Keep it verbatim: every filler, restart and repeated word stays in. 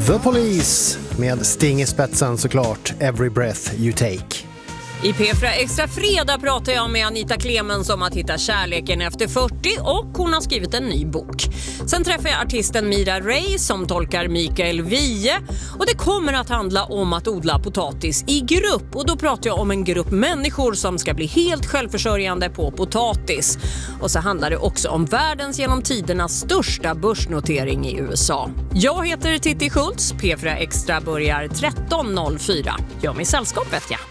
The Police med Sting i spetsen såklart, Every Breath You Take. I P fyra Extra Fredag pratar jag med Anita Clemens om att hitta kärleken efter fyrtio och hon har skrivit en ny bok. Sen träffar jag artisten Mira Ray som tolkar Mikael Wiehe och det kommer att handla om att odla potatis i grupp och då pratar jag om en grupp människor som ska bli helt självförsörjande på potatis. Och så handlar det också om världens genom tidernas största börsnotering i U S A. Jag heter Titti Schultz, P fyra Extra börjar tretton noll fyra. Gör mig sällskap vet jag.